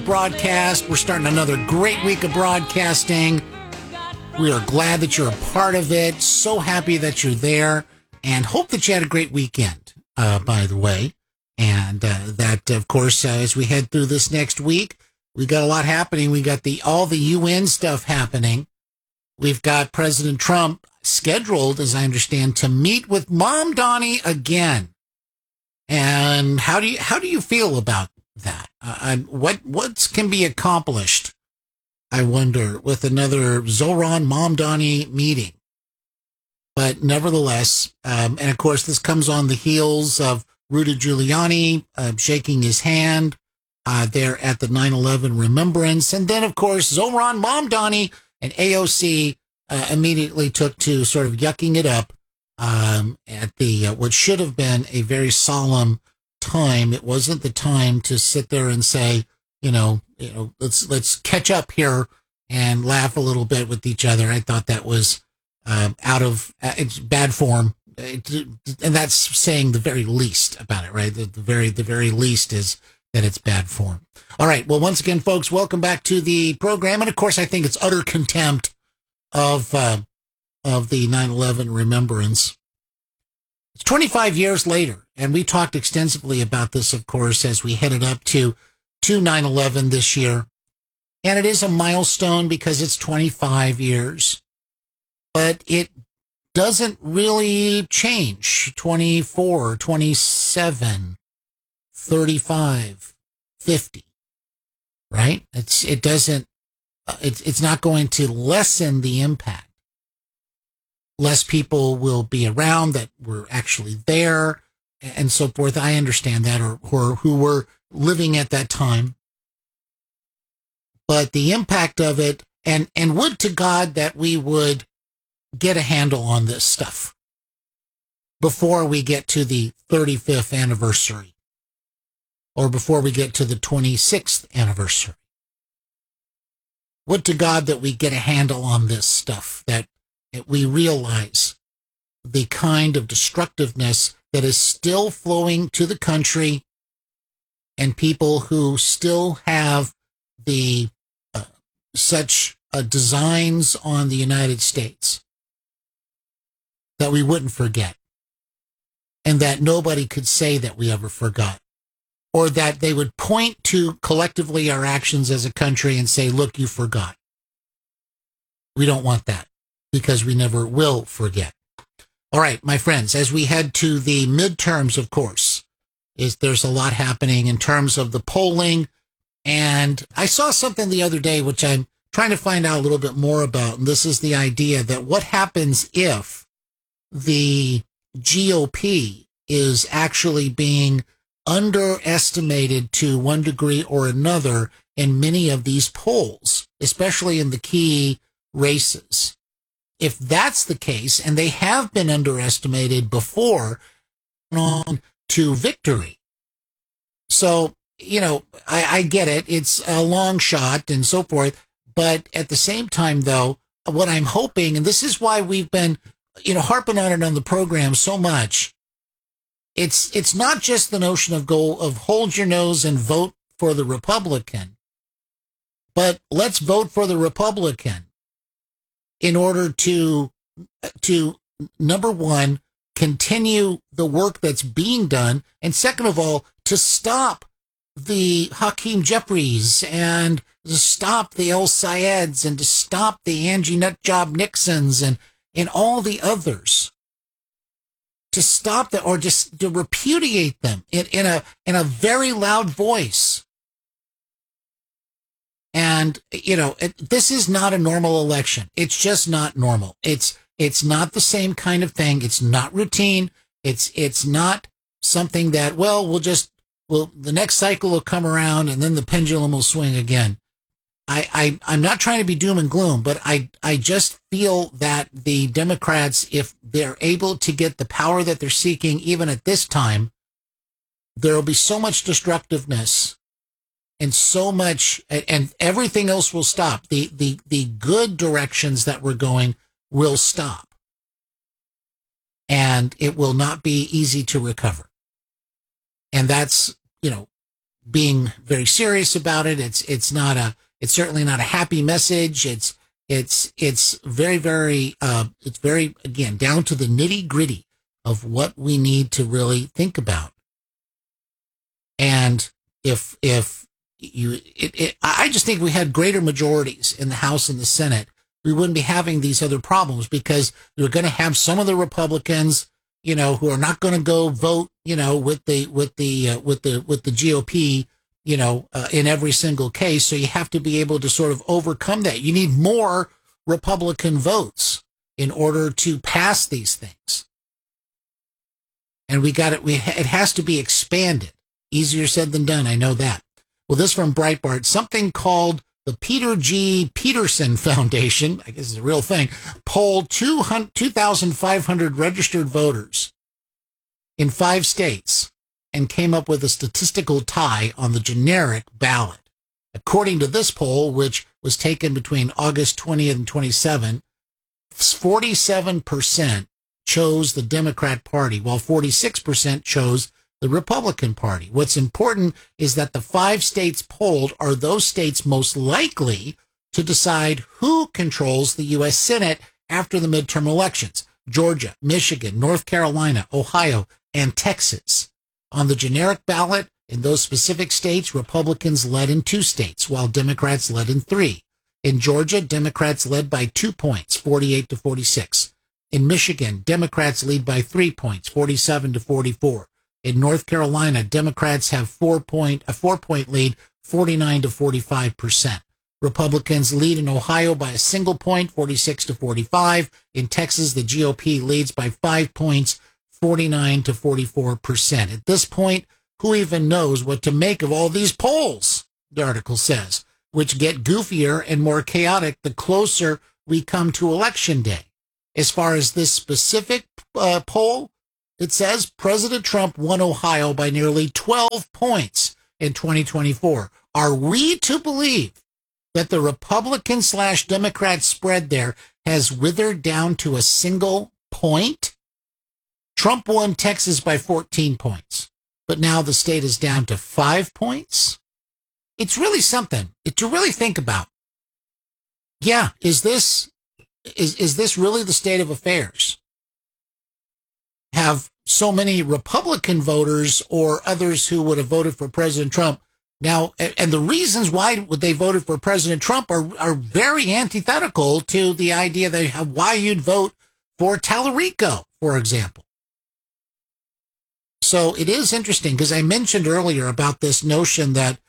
broadcast. We're starting another great week of broadcasting. We are glad that you're a part of it. So happy that you're there, and hope that you had a great weekend, by the way. And that, of course, as we head through this next week, we got a lot happening. We got all the UN stuff happening. We've got President Trump scheduled, as I understand, to meet with Mom Donnie again. And how do you feel about that? What can be accomplished, I wonder, with another Zoran Mom Donnie meeting? But nevertheless, and of course, this comes on the heels of Rudy Giuliani shaking his hand there at the 9/11 remembrance. And then, of course, Zoran Mom Donnie and AOC immediately took to sort of yucking it up at the what should have been a very solemn time. It wasn't the time to sit there and say, let's catch up here and laugh a little bit with each other. I thought that was it's bad form, and that's saying the very least about it, right? The very least is that it's bad form. All right. Well, once again, folks, welcome back to the program. And of course, I think it's utter contempt of the 9/11 remembrance. It's 25 years later, and we talked extensively about this, of course, as we headed up to 9/11 this year. And it is a milestone because it's 25 years. But it doesn't really change 24, 27, 35, 50, right? It's not going to lessen the impact. Less people will be around that were actually there and so forth. I understand that, or who were living at that time. But the impact of it, and would to God that we would get a handle on this stuff before we get to the 35th anniversary or before we get to the 26th anniversary. Would to God that we get a handle on this stuff, that we realize the kind of destructiveness that is still flowing to the country and people who still have the such designs on the United States that we wouldn't forget, and that nobody could say that we ever forgot, or that they would point to collectively our actions as a country and say, look, you forgot. We don't want that, because we never will forget. All right, my friends, as we head to the midterms, of course, there's a lot happening in terms of the polling. And I saw something the other day, which I'm trying to find out a little bit more about. And this is the idea that what happens if the GOP is actually being underestimated to one degree or another in many of these polls, especially in the key races. If that's the case, and they have been underestimated before, on to victory. So, I get it. It's a long shot and so forth. But at the same time, though, what I'm hoping, and this is why we've been, harping on it on the program so much, it's not just the notion of hold your nose and vote for the Republican, but let's vote for the Republican in order to number one, continue the work that's being done, and second of all, to stop the Hakeem Jeffries and to stop the El Sayeds and to stop the Angie Nutjob Nixons and all the others. To stop that, or just to repudiate them in a very loud voice. And, this is not a normal election. It's just not normal. It's not the same kind of thing. It's not routine. It's not something that, the next cycle will come around and then the pendulum will swing again. I'm not trying to be doom and gloom, but I just feel that the Democrats, if they're able to get the power that they're seeking, even at this time, there will be so much destructiveness and so much, and everything else will stop. The good directions that we're going will stop. And it will not be easy to recover. And that's, being very serious about it. It's certainly not a happy message. It's very, again, down to the nitty gritty of what we need to really think about. And I just think we had greater majorities in the House and the Senate, we wouldn't be having these other problems, because you're going to have some of the Republicans, who are not going to go vote, with the GOP, in every single case. So you have to be able to sort of overcome that. You need more Republican votes in order to pass these things. And it has to be expanded. Easier said than done. I know that. Well, this from Breitbart, something called the Peter G. Peterson Foundation, I guess it's a real thing, polled 2,500 registered voters in 5 states and came up with a statistical tie on the generic ballot. According to this poll, which was taken between August 20th and 27th, 47% chose the Democrat Party, while 46% chose the Republican Party. What's important is that the 5 states polled are those states most likely to decide who controls the U.S. Senate after the midterm elections: Georgia, Michigan, North Carolina, Ohio, and Texas. On the generic ballot, in those specific states, Republicans led in 2 states, while Democrats led in 3. In Georgia, Democrats led by 2 points, 48 to 46. In Michigan, Democrats lead by 3 points, 47 to 44. In North Carolina, Democrats have a 4-point lead, 49 to 45%. Republicans lead in Ohio by a single point, 46 to 45. In Texas, the GOP leads by 5 points, 49 to 44%. At this point, who even knows what to make of all these polls, the article says, which get goofier and more chaotic the closer we come to Election Day. As far as this specific poll, it says President Trump won Ohio by nearly 12 points in 2024. Are we to believe that the Republican/Democrat spread there has withered down to a single point? Trump won Texas by 14 points, but now the state is down to 5 points. It's really something to really think about. Yeah, is this really the state of affairs? Have so many Republican voters or others who would have voted for President Trump now, and the reasons why they voted for President Trump are very antithetical to the idea that why you'd vote for Tallarico, for example. So it is interesting, because I mentioned earlier about this notion that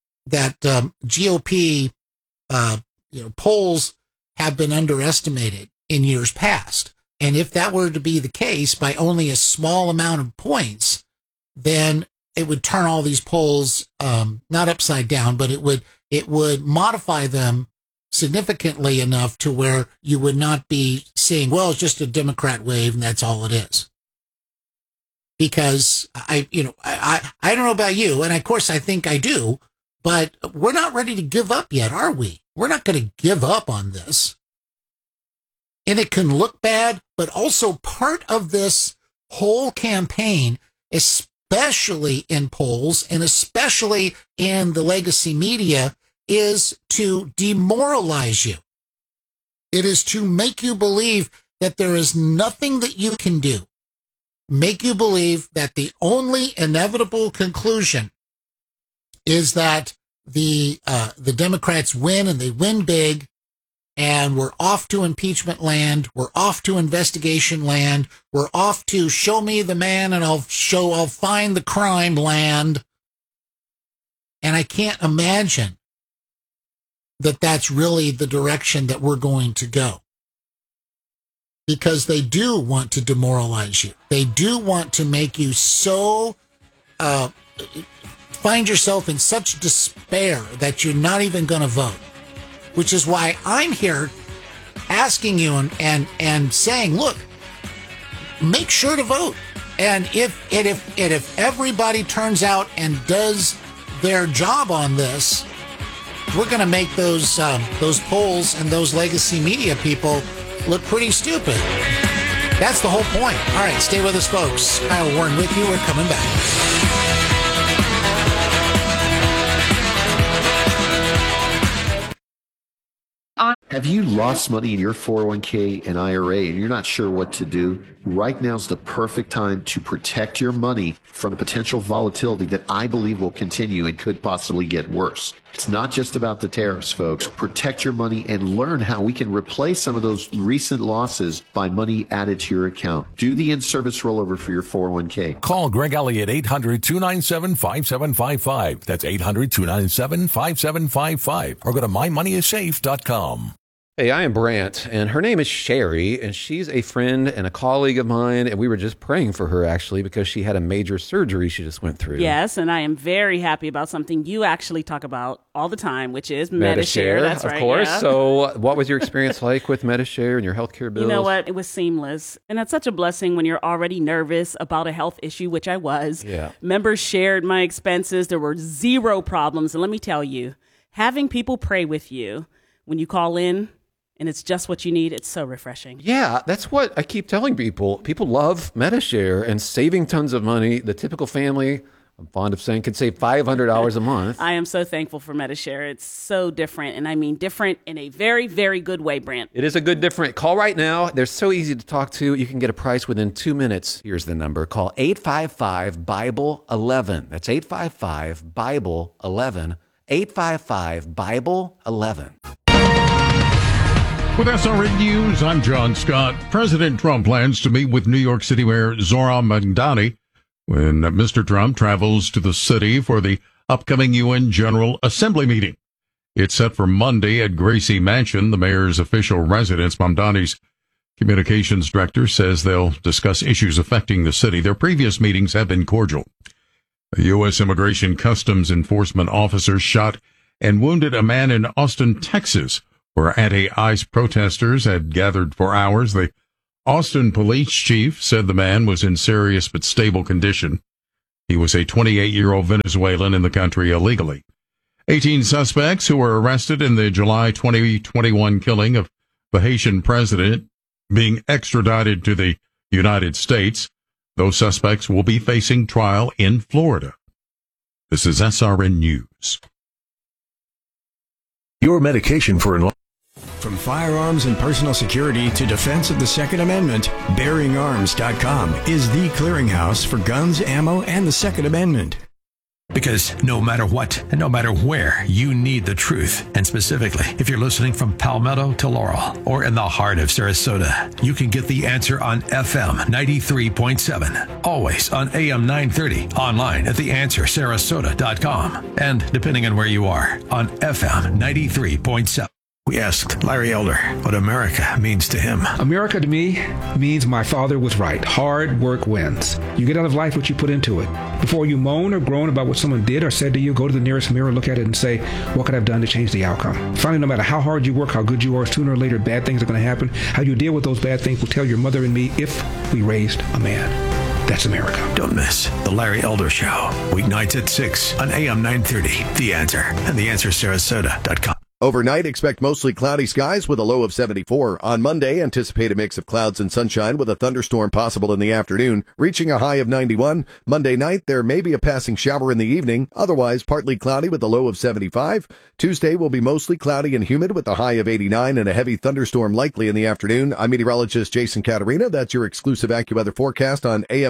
GOP polls have been underestimated in years past. And if that were to be the case by only a small amount of points, then it would turn all these polls not upside down, but it would modify them significantly enough to where you would not be saying, well, it's just a Democrat wave and that's all it is. Because I don't know about you, and of course I think I do, but we're not ready to give up yet, are we? We're not going to give up on this. And it can look bad, but also part of this whole campaign, especially in polls and especially in the legacy media, is to demoralize you. It is to make you believe that there is nothing that you can do. Make you believe that the only inevitable conclusion is that the Democrats win, and they win big, and we're off to impeachment land, we're off to investigation land, we're off to show me the man and I'll find the crime land. And I can't imagine that that's really the direction that we're going to go. Because they do want to demoralize you. They do want to make you so, find yourself in such despair that you're not even going to vote. Which is why I'm here asking you and saying, look, make sure to vote. And if everybody turns out and does their job on this, we're going to make those polls and those legacy media people look pretty stupid. That's the whole point. All right, stay with us, folks. Kyle Warren with you. We're coming back. Have you lost money in your 401k and IRA and you're not sure what to do? Right now is the perfect time to protect your money from the potential volatility that I believe will continue and could possibly get worse. It's not just about the tariffs, folks. Protect your money and learn how we can replace some of those recent losses by money added to your account. Do the in-service rollover for your 401k. Call Greg Elliott 800-297-5755. That's 800-297-5755. Or go to mymoneyissafe.com. Hey, I am Brant, and her name is Sherry, and she's a friend and a colleague of mine, and we were just praying for her, actually, because she had a major surgery she just went through. Yes, and I am very happy about something you actually talk about all the time, which is Medi-Share. That's right, of course. Yeah. So what was your experience like with Medi-Share and your healthcare bills? You know what? It was seamless, and that's such a blessing when you're already nervous about a health issue, which I was. Yeah. Members shared my expenses. There were zero problems, and let me tell you, having people pray with you when you call in, and it's just what you need. It's so refreshing. Yeah, that's what I keep telling people. People love Medi-Share and saving tons of money. The typical family, I'm fond of saying, can save $500 a month. I am so thankful for Medi-Share. It's so different, and I mean different in a very, very good way, Brant. It is a good different. Call right now. They're so easy to talk to. You can get a price within 2 minutes. Here's the number. Call 855-BIBLE-11. That's 855-BIBLE-11. 855-BIBLE-11. With SRN News, I'm John Scott. President Trump plans to meet with New York City Mayor Zohran Mamdani when Mr. Trump travels to the city for the upcoming UN General Assembly meeting. It's set for Monday at Gracie Mansion, the mayor's official residence. Mamdani's communications director says they'll discuss issues affecting the city. Their previous meetings have been cordial. A U.S. Immigration Customs Enforcement officer shot and wounded a man in Austin, Texas, where anti-ICE protesters had gathered for hours. The Austin police chief said the man was in serious but stable condition. He was a 28-year-old Venezuelan in the country illegally. 18 suspects who were arrested in the July 2021 killing of the Haitian president being extradited to the United States. Those suspects will be facing trial in Florida. This is SRN News. Your medication for enlargement. From firearms and personal security to defense of the Second Amendment, BearingArms.com is the clearinghouse for guns, ammo, and the Second Amendment. Because no matter what and no matter where, you need the truth. And specifically, if you're listening from Palmetto to Laurel or in the heart of Sarasota, you can get the answer on FM 93.7, always on AM 930, online at theanswersarasota.com, and depending on where you are, on FM 93.7. We asked Larry Elder what America means to him. America to me means my father was right. Hard work wins. You get out of life what you put into it. Before you moan or groan about what someone did or said to you, go to the nearest mirror, look at it and say, what could I have done to change the outcome? Finally, no matter how hard you work, how good you are, sooner or later bad things are going to happen. How you deal with those bad things will tell your mother and me if we raised a man. That's America. Don't miss The Larry Elder Show, weeknights at 6 on AM 930. The Answer and theanswersarasota.com. Overnight, expect mostly cloudy skies with a low of 74. On Monday, anticipate a mix of clouds and sunshine with a thunderstorm possible in the afternoon, reaching a high of 91. Monday night, there may be a passing shower in the evening. Otherwise, partly cloudy with a low of 75. Tuesday will be mostly cloudy and humid with a high of 89 and a heavy thunderstorm likely in the afternoon. I'm meteorologist Jason Caterina. That's your exclusive AccuWeather forecast on AM